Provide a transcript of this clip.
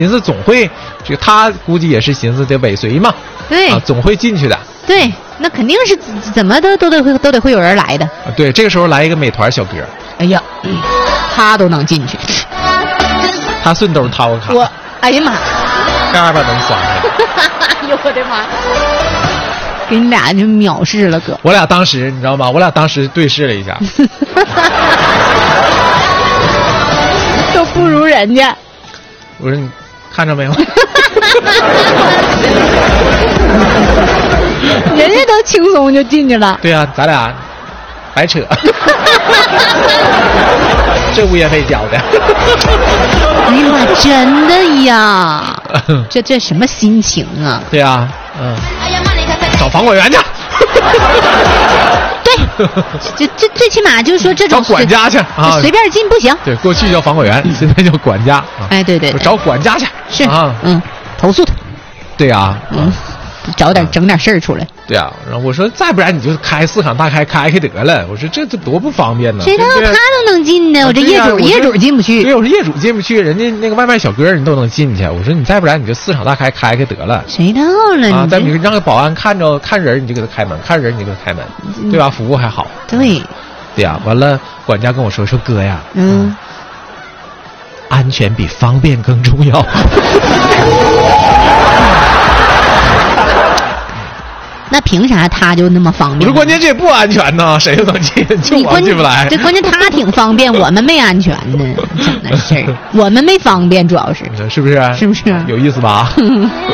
寻思总会，这个他估计也是寻思得尾随嘛， 对啊，总会进去的。 对，那肯定是怎么都得会有人来的。 啊，对，这个时候来一个美团小哥， 哎呀，他都能进去， 他顺兜掏个卡， 我，哎呀妈， 嘎巴能刷开。 哎呦我的妈！给你俩就藐视了哥。 我俩当时你知道吗？我俩当时对视了一下， 都不如人家。 我说你看着没有？ 人家都轻松就进去了。 对啊，咱俩白扯，这物业费交的。 哎呀妈，真的呀，这什么心情啊？ 对啊，找房管员去。 对，这最起码就是说这种找管家去啊， 随便进不行。 对，过去叫房管员，现在叫管家。 哎，对对， 找管家去。 是啊， 投诉他。 对啊， 整点事儿出来。 对啊，然后我说再不然你就开4场大开得了。我说这多不方便呢。 谁知道他都能进呢？我这业主进不去。 对，我说业主进不去，人家那个外卖小哥你都能进去。我说你再不然你就4场大开得了。 谁到了啊？但你让保安看人你就给他开门，看人你就给他开门，对吧？服务还好。 对呀，完了管家跟我说哥呀，安全比方便更重要。 那凭啥他就那么方便？ 我说关键这也不安全呢，谁都能进，就我进不来。 这关键他挺方便，我们没安全呢，整那事儿，我们没方便，主要是是不是？ 是不是有意思吧？